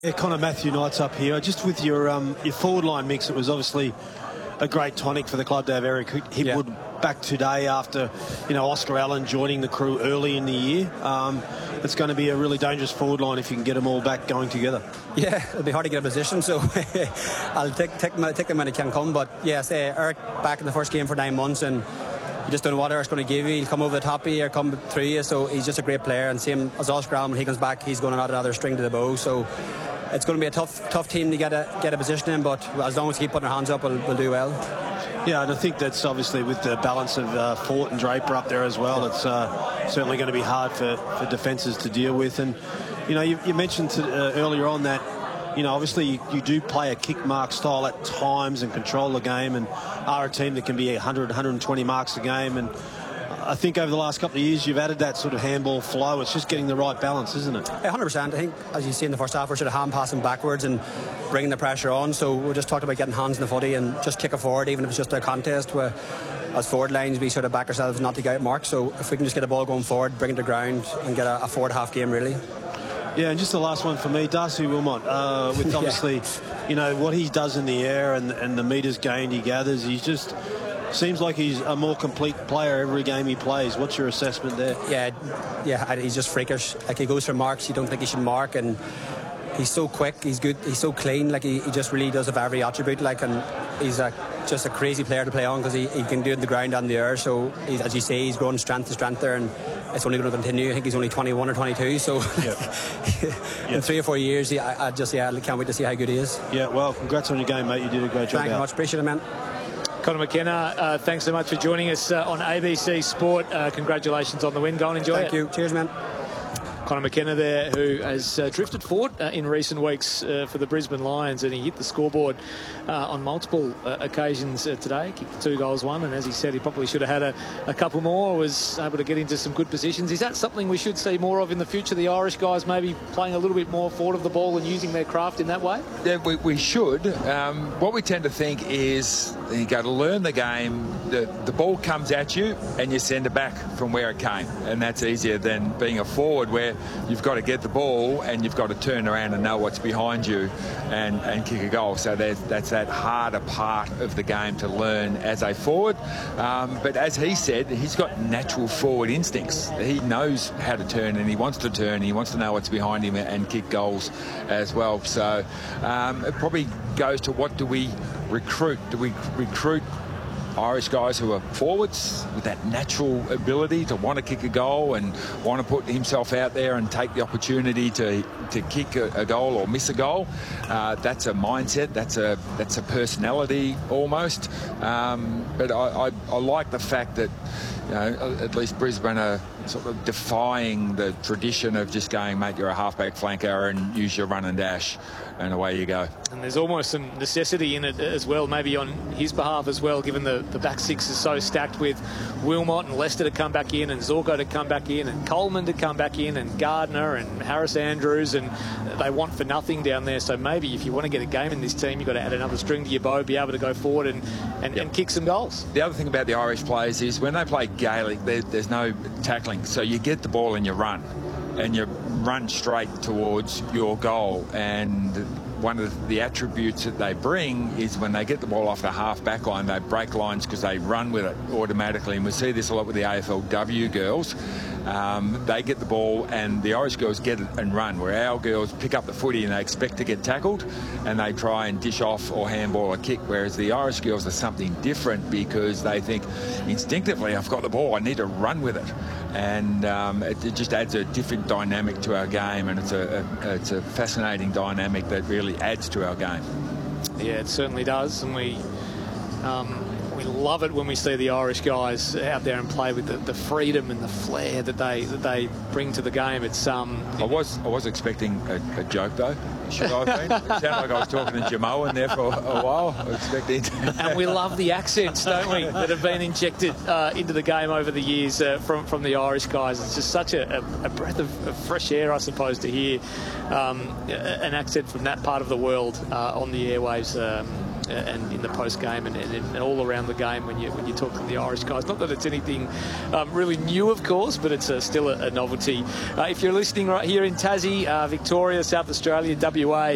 Yeah, Connor, Matthew Knight's up here. Just with your forward line mix, it was obviously a great tonic for the club to have Eric Hipwood back today after, Oscar Allen joining the crew early in the year. It's going to be a really dangerous forward line if you can get them all back going together. Yeah, it'll be hard to get a position, so I'll take them when it can come. But yes, Eric back in the first game for 9 months, and you just don't know what Eric's going to give you. He'll come over the top of you or come through you, so he's just a great player. And same as Oscar Allen, when he comes back, he's going to add another string to the bow. So it's going to be a tough team to get a position in, but as long as we keep putting our hands up, we'll do well. Yeah, and I think that's obviously with the balance of Fort and Draper up there as well. It's certainly going to be hard for defences to deal with. And, you mentioned earlier on that, obviously you do play a kick mark style at times and control the game and are a team that can be 100, 120 marks a game. And I think over the last couple of years you've added that sort of handball flow. It's just getting the right balance, isn't it? Yeah, 100%. I think, as you see in the first half, we're sort of hand passing backwards and bringing the pressure on. So we just talked about getting hands in the footy and just kick it forward, even if it's just a contest where as forward lines we sort of back ourselves not to get out marks. So if we can just get the ball going forward, bring it to ground and get a forward half game really. Yeah, and just the last one for me, Darcy Wilmot, with obviously, what he does in the air and the metres gained he gathers, he's just seems like he's a more complete player every game he plays. What's your assessment there? Yeah, he's just freakish. Like, he goes for marks you don't think he should mark, and he's so quick, he's good, he's so clean. Like, he just really does have every attribute. Like, and he's just a crazy player to play on because he can do it in the ground and the air. So, as you say, he's growing strength to strength there, and it's only going to continue. I think he's only 21 or 22, so in 3 or 4 years, I can't wait to see how good he is. Yeah, well, congrats on your game, mate. You did a great job. Thank you very much. Appreciate it, man. Conor McKenna, thanks so much for joining us on ABC Sport. Congratulations on the win. Go and enjoy it. Thank you. Cheers, man. Conor McKenna there, who has drifted forward in recent weeks for the Brisbane Lions, and he hit the scoreboard on multiple occasions today. Kicked 2 goals, 1, and as he said, he probably should have had a couple more. Was able to get into some good positions. Is that something we should see more of in the future? The Irish guys maybe playing a little bit more forward of the ball and using their craft in that way? Yeah, we should. What we tend to think is you go to learn the game. The ball comes at you and you send it back from where it came, and that's easier than being a forward where you've got to get the ball and you've got to turn around and know what's behind you and kick a goal. So that's that harder part of the game to learn as a forward. But as he said, he's got natural forward instincts. He knows how to turn, and he wants to turn. He wants to know what's behind him and kick goals as well. So it probably goes to what do we recruit? Do we recruit Irish guys who are forwards with that natural ability to want to kick a goal and want to put himself out there and take the opportunity to kick a goal or miss a goal? That's a mindset. That's a personality almost. But I like the fact that at least Brisbane are sort of defying the tradition of just going, mate, you're a halfback flanker and use your run and dash, and away you go. And there's almost some necessity in it as well, maybe on his behalf as well, given the back six is so stacked with Wilmot and Lester to come back in and Zorko to come back in and Coleman to come back in and Gardner and Harris Andrews, and they want for nothing down there. So maybe if you want to get a game in this team, you've got to add another string to your bow, be able to go forward and kick some goals. The other thing about the Irish players is when they play Gaelic, there's no tackling. So you get the ball and you run straight towards your goal. And one of the attributes that they bring is when they get the ball off the half-back line, they break lines because they run with it automatically. And we see this a lot with the AFLW girls. They get the ball and the Irish girls get it and run, where our girls pick up the footy and they expect to get tackled and they try and dish off or handball a kick, whereas the Irish girls are something different because they think instinctively, I've got the ball, I need to run with it. And it just adds a different dynamic to our game, and it's a fascinating dynamic that really adds to our game. Yeah, it certainly does, and we love it when we see the Irish guys out there and play with the freedom and the flair that they bring to the game. It's I was expecting a joke though. Should I have been? It sounded like I was talking to Jamoan there for a while. I was expecting. And we love the accents, don't we, that have been injected into the game over the years from the Irish guys. It's just such a breath of fresh air, I suppose, to hear an accent from that part of the world on the airwaves. And in the post game and all around the game when you talk to the Irish guys. Not that it's anything really new, of course, but it's still a novelty. If you're listening right here in Tassie, Victoria, South Australia, WA,